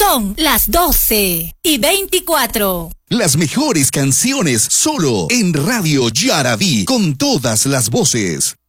Son las 12:24. Las mejores canciones solo en Radio Yaraví, con todas las voces.